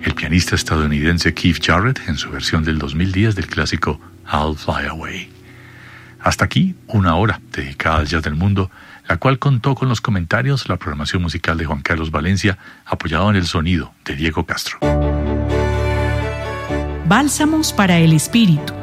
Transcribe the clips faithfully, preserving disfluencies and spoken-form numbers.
el pianista estadounidense Keith Jarrett en su versión del dos mil diez del clásico I'll Fly Away. Hasta aquí una hora dedicada al jazz del mundo, la cual contó con los comentarios, la programación musical de Juan Carlos Valencia, apoyado en el sonido de Diego Castro. Bálsamos para el espíritu.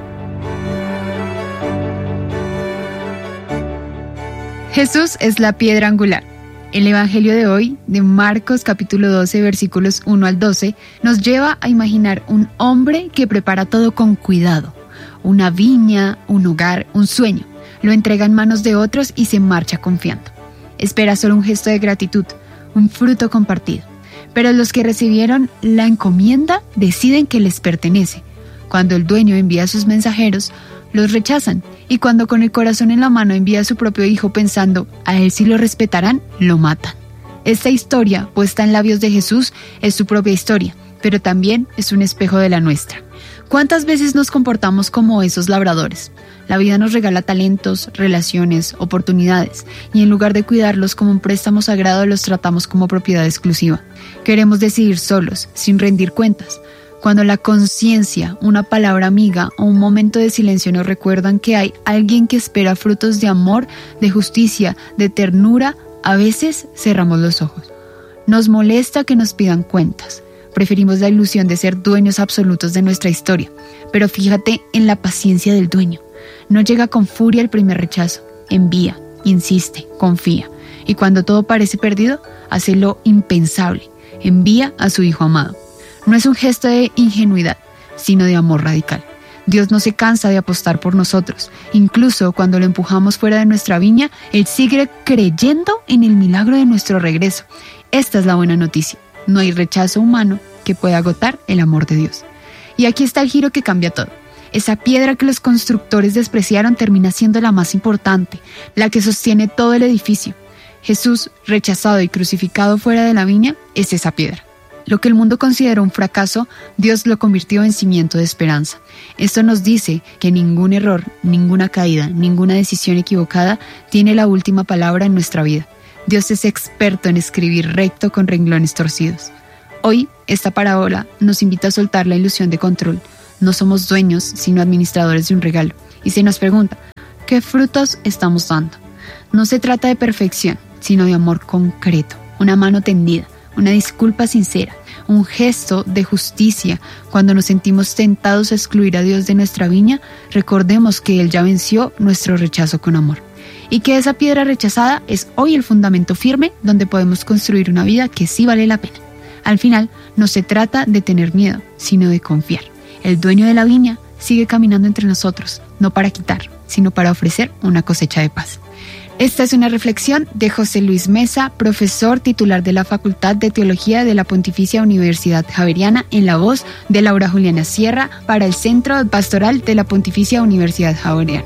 Jesús es la piedra angular. El Evangelio de hoy, de Marcos capítulo doce, versículos uno al doce, nos lleva a imaginar un hombre que prepara todo con cuidado. Una viña, un hogar, un sueño. Lo entrega en manos de otros y se marcha confiando. Espera solo un gesto de gratitud, un fruto compartido. Pero los que recibieron la encomienda deciden que les pertenece. Cuando el dueño envía a sus mensajeros, los rechazan, y cuando con el corazón en la mano envía a su propio hijo pensando, a él sí lo respetarán, lo matan. Esta historia, puesta en labios de Jesús, es su propia historia, pero también es un espejo de la nuestra. ¿Cuántas veces nos comportamos como esos labradores? La vida nos regala talentos, relaciones, oportunidades, y en lugar de cuidarlos como un préstamo sagrado, los tratamos como propiedad exclusiva. Queremos decidir solos, sin rendir cuentas. Cuando la conciencia, una palabra amiga o un momento de silencio nos recuerdan que hay alguien que espera frutos de amor, de justicia, de ternura, a veces cerramos los ojos. Nos molesta que nos pidan cuentas. Preferimos la ilusión de ser dueños absolutos de nuestra historia. Pero fíjate en la paciencia del dueño. No llega con furia el primer rechazo. Envía, insiste, confía. Y cuando todo parece perdido, hace lo impensable. Envía a su hijo amado. No es un gesto de ingenuidad, sino de amor radical. Dios no se cansa de apostar por nosotros. Incluso cuando lo empujamos fuera de nuestra viña, Él sigue creyendo en el milagro de nuestro regreso. Esta es la buena noticia. No hay rechazo humano que pueda agotar el amor de Dios. Y aquí está el giro que cambia todo. Esa piedra que los constructores despreciaron termina siendo la más importante, la que sostiene todo el edificio. Jesús, rechazado y crucificado fuera de la viña, es esa piedra. Lo que el mundo consideró un fracaso, Dios lo convirtió en cimiento de esperanza. Esto nos dice que ningún error, ninguna caída, ninguna decisión equivocada tiene la última palabra en nuestra vida. Dios es experto en escribir recto con renglones torcidos. Hoy, esta parábola nos invita a soltar la ilusión de control. No somos dueños, sino administradores de un regalo. Y se nos pregunta, ¿qué frutos estamos dando? No se trata de perfección, sino de amor concreto, una mano tendida, una disculpa sincera, un gesto de justicia. Cuando nos sentimos tentados a excluir a Dios de nuestra viña, recordemos que Él ya venció nuestro rechazo con amor. Y que esa piedra rechazada es hoy el fundamento firme donde podemos construir una vida que sí vale la pena. Al final, no se trata de tener miedo, sino de confiar. El dueño de la viña sigue caminando entre nosotros, no para quitar, sino para ofrecer una cosecha de paz. Esta es una reflexión de José Luis Mesa, profesor titular de la Facultad de Teología de la Pontificia Universidad Javeriana, en la voz de Laura Juliana Sierra para el Centro Pastoral de la Pontificia Universidad Javeriana.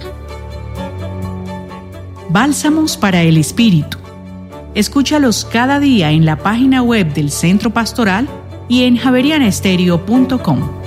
Bálsamos para el espíritu. Escúchalos cada día en la página web del Centro Pastoral y en javeriana estéreo punto com.